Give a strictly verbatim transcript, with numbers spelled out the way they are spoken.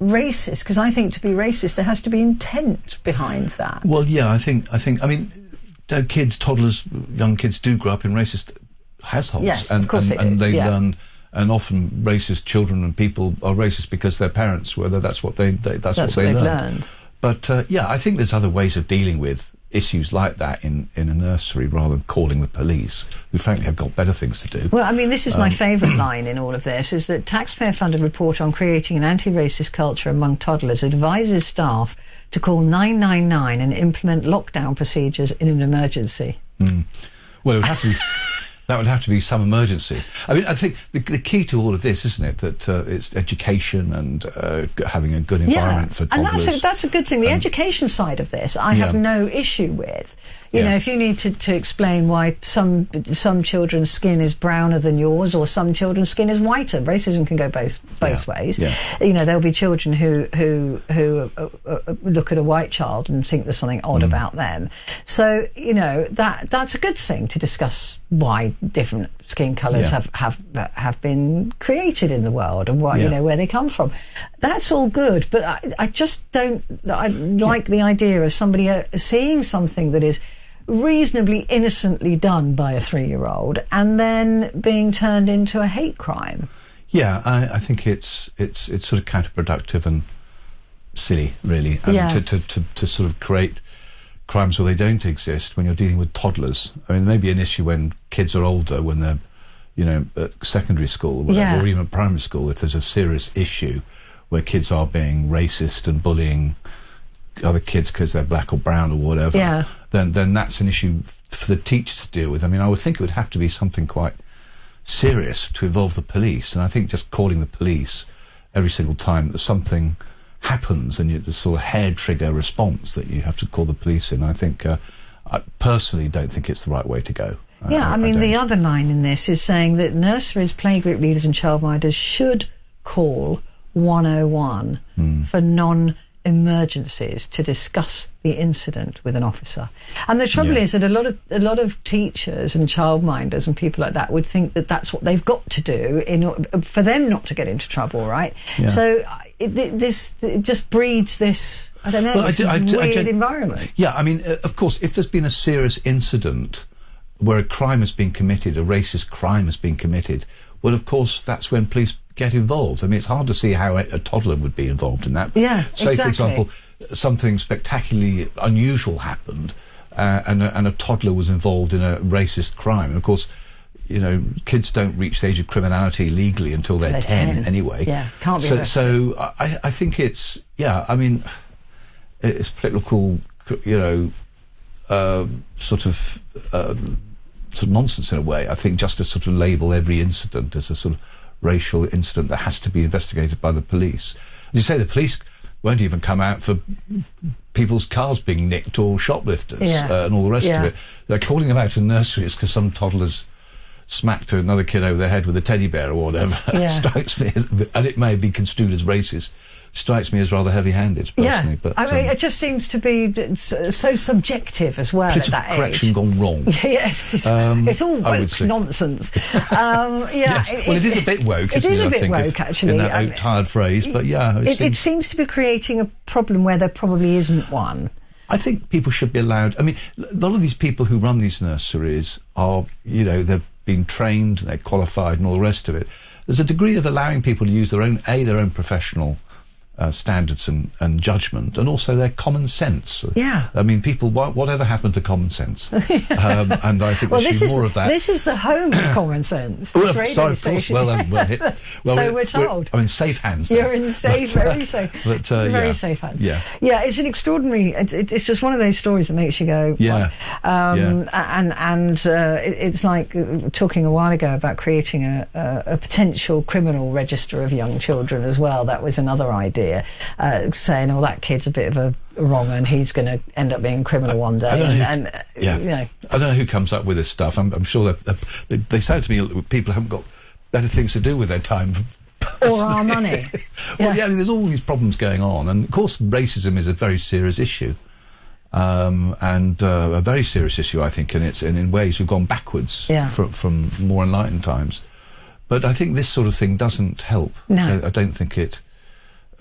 racist? Because I think to be racist, there has to be intent behind that. Well, yeah, I think, I think, I mean, kids, toddlers, young kids do grow up in racist households. Yes, and, of course and, they do, and they yeah. learn, and often racist children and people are racist because their parents, whether that's what they, they that's, That's what what they they've learned. learned. But, uh, yeah, I think there's other ways of dealing with issues like that in, in a nursery rather than calling the police, who frankly have got better things to do. Well, I mean, this is my Um, favourite line in all of this, is that taxpayer-funded report on creating an anti-racist culture among toddlers advises staff to call nine nine nine and implement lockdown procedures in an emergency. Mm. Well, it would have to be... That would have to be some emergency. I mean, I think the, the key to all of this, isn't it, that uh, it's education and uh, having a good environment yeah. for toddlers. And that's a, that's a good thing. The um, education side of this, I yeah. have no issue with. You Yeah. know, if you need to, to explain why some some children's skin is browner than yours, or some children's skin is whiter, racism can go both both Yeah. ways. Yeah. You know, there'll be children who who who uh, uh, look at a white child and think there's something odd Mm. about them. So you know that that's a good thing to discuss why different skin colours Yeah. have have have been created in the world and what Yeah. you know where they come from. That's all good, but I, I just don't. I like the idea of somebody uh, seeing something that is reasonably innocently done by a three-year-old and then being turned into a hate crime. Yeah, I, I think it's it's it's sort of counterproductive and silly, really, um, Yeah. to, to, to, to sort of create crimes where they don't exist when you're dealing with toddlers. I mean, maybe an issue when kids are older, when they're, you know, at secondary school or, whatever, Yeah. or even primary school, if there's a serious issue where kids are being racist and bullying other kids because they're black or brown or whatever, Yeah. then then that's an issue for the teacher to deal with. I mean, I would think it would have to be something quite serious to involve the police, and I think just calling the police every single time that something happens and you, the sort of hair trigger response that you have to call the police in, I think, uh, I personally don't think it's the right way to go. Yeah, I, I mean, don't. the other line in this is saying that nurseries, playgroup leaders and childminders should call one oh one Mm. for non-emergencies to discuss the incident with an officer. And the trouble Yeah. is that a lot of a lot of teachers and childminders and people like that would think that that's what they've got to do in or- for them not to get into trouble, right? Yeah. So uh, it, it- this it just breeds this, I don't know, Well, I this do- I do- I weird don't- environment. Yeah, I mean, uh, of course, if there's been a serious incident where a crime has been committed, a racist crime has been committed, well, of course, that's when police get involved. I mean, it's hard to see how a, a toddler would be involved in that. Yeah, Say, exactly. for example, something spectacularly unusual happened uh, and, a, and a toddler was involved in a racist crime. And, of course, you know, kids don't reach the age of criminality legally until they're, They're ten, ten. anyway. Yeah, can't be So, arrested. so I, I think it's, yeah, I mean, it's political, you know, uh, sort of... Um, sort of nonsense in a way, I think, just to sort of label every incident as a sort of racial incident that has to be investigated by the police. As you say, the police won't even come out for people's cars being nicked or shoplifters Yeah. uh, and all the rest Yeah. of it. They're calling them out in nurseries because some toddlers smacked another kid over the head with a teddy bear or whatever. Yeah. Strikes me as, and it may be construed as racist, strikes me as rather heavy-handed, personally. Yeah, But, I mean, um, it just seems to be d- so so subjective as well at political that correction age. gone wrong. Yes, it's, Um, it's all I would woke say. nonsense. Um, yeah, Yes. Well, it is a bit woke, It isn't is it, a I bit think, woke, if- actually. in that I mean, tired phrase, but yeah. It It, it seems, seems to be creating a problem where there probably isn't one. I think people should be allowed... I mean, a lot of these people who run these nurseries are, you know, they've been trained, they're qualified and all the rest of it. There's a degree of allowing people to use their own, A, their own professional uh, standards and, and judgment, and also their common sense. Yeah. I mean, people, wha- whatever happened to common sense? um, and I think Well, there this should be is more of that. this is the home of common sense. Well, this radio sorry, of course. station. Well, um, well, hit, well, So we're told. I'm in safe hands. You're there. in safe, But, uh, very safe, but, uh, very yeah. safe hands. Yeah. yeah. It's an extraordinary. It, it, it's just one of those stories that makes you go, Yeah. wow. Um, Yeah. And and uh, it, it's like uh, talking a while ago about creating a, a, a potential criminal register of young children as well. That was another idea, uh, saying, "Oh, that kid's a bit of a wrong, and he's going to end up being a criminal one day." I don't know who- and, and uh, Yeah, you know. I don't know who comes up with this stuff. I'm, I'm sure that they, they sound to me people haven't got better things to do with their time. Or our money. Well, Yeah. yeah, I mean, there's all these problems going on, and of course, racism is a very serious issue, um, and uh, a very serious issue, I think, and it's and in ways we've gone backwards Yeah. from, from more enlightened times. But I think this sort of thing doesn't help. No. I, I don't think it.